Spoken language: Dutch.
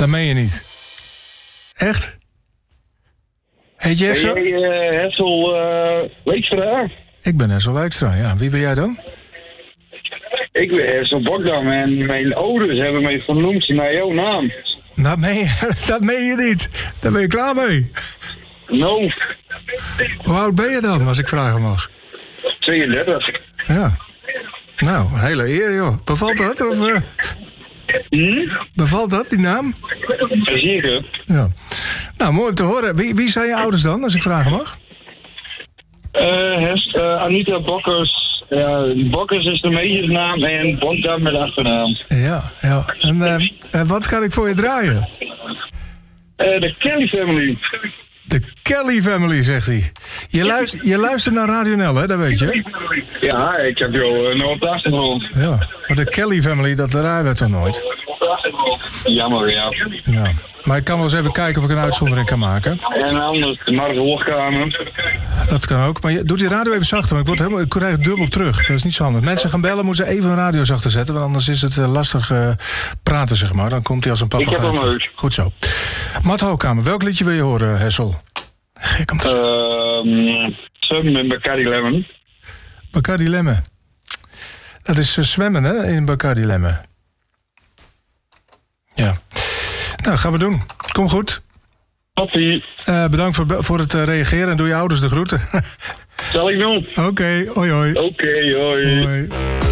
Dat meen je niet. Echt? Heet je echt zo? Ben jij Hessel Weekstra? Ik ben Hessel Wijkstra, ja. Wie ben jij dan? Ik ben Hessel Bokdam en mijn ouders hebben mij vernoemd naar jouw naam. Dat meen je niet. Daar ben je klaar mee. No. Hoe oud ben je dan, als ik vragen mag? 32. Ja. Nou, hele eer, joh. Bevalt dat? Of, Bevalt dat, die naam? Zeker. Ja. Nou, mooi om te horen. Wie zijn je ouders dan, als ik vragen mag? Anita Bokkers. Ja, Bokkers is de meisjesnaam en Bokdam met achternaam. Ja. En wat kan ik voor je draaien? De Kelly Family. De Kelly Family, zegt hij. Je luistert naar Radio NL, hè? Dat weet je. Ja, ik heb jou nog op de achtergrond. Ja, maar de Kelly Family, dat draaien we toch nooit? Jammer, ja. Ja. Maar ik kan wel eens even kijken of ik een uitzondering kan maken. En anders de Marge. Dat kan ook. Maar doe die radio even zachter, want ik krijg het dubbel terug. Dat is niet zo handig. Mensen gaan bellen, moeten ze even een radio zachter zetten, want anders is het lastig praten, zeg maar. Dan komt hij als een papegaai. Ik heb hem uit. Goed zo. Matt Hoogkamer, welk liedje wil je horen, Hessel? Gek om te zeggen. Zwemmen met Bacardi Lemon. Bacardi Lemon. Dat is zwemmen, hè, in Bacardi Lemon. Ja. Nou, gaan we doen. Kom goed. Toppie. Bedankt voor het reageren en doe je ouders de groeten. Zal ik doen? Oké, hoi hoi. Oké, hoi. Hoi.